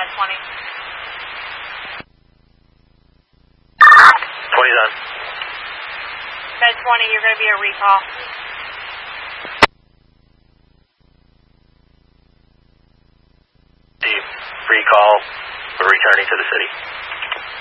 1020. 20's on. 1020, you're going to be a recall. Recall, we're returning to the city.